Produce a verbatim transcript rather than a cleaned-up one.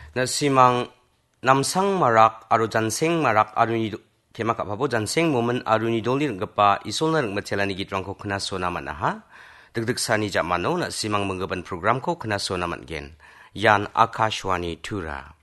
Na simang namsang marak aro janseng marak aruni kemak apabo janseng momen aruni dolir gepa isolna reng mecelani gitrangko kenaso naman aha. Degdeg sani jak mano na simang menggeban programko kenaso naman gen. Yan Akashwani Tura.